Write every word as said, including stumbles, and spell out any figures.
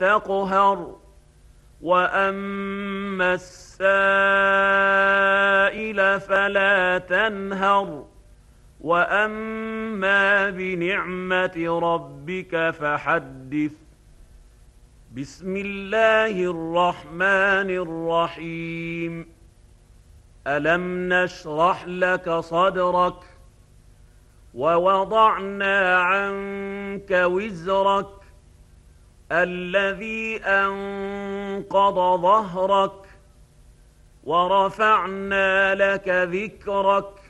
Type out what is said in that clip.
تقهر وأما السائل فلا تنهر وأما بنعمة ربك فحدث. بسم الله الرحمن الرحيم. ألم نشرح لك صدرك ووضعنا عنك وزرك الذي أنقض ظهرك ورفعنا لك ذكرك